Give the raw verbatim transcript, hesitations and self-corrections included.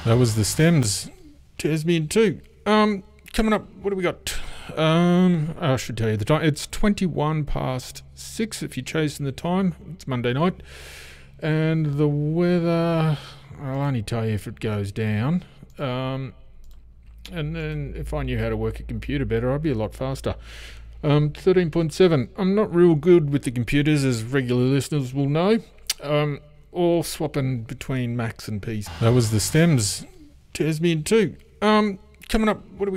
That was the Stems, Jasmine two. Um, coming up, what do we got? Um, I should tell you the time. It's twenty-one past six if you're chasing the time. It's Monday night. And the weather, I'll only tell you if it goes down. Um, and then if I knew how to work a computer better, I'd be a lot faster. Um, thirteen point seven. I'm not real good with the computers, as regular listeners will know. Um, all swapping between Macs and P C. That was the Stems, Jasmine two. Um, coming up, what do we